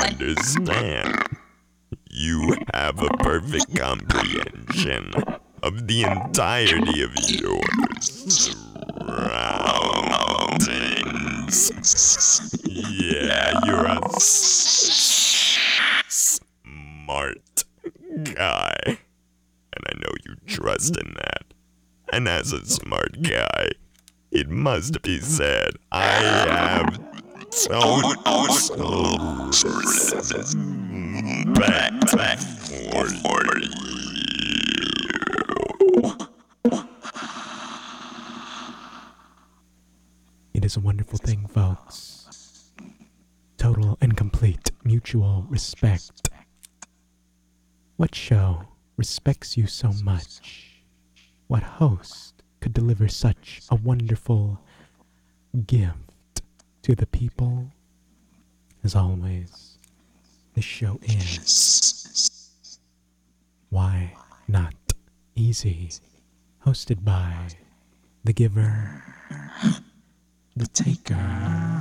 understand. You have a perfect comprehension of the entirety of your surroundings. Yeah, you're a smart guy. And I know you trust in that. And as a smart guy, it must be said, I have total respect for you. It is a wonderful thing, folks. Total and complete mutual respect. What show respects you so much? What host could deliver such a wonderful gift to the people? As always, this show is Why Not Easy, hosted by the giver, the taker,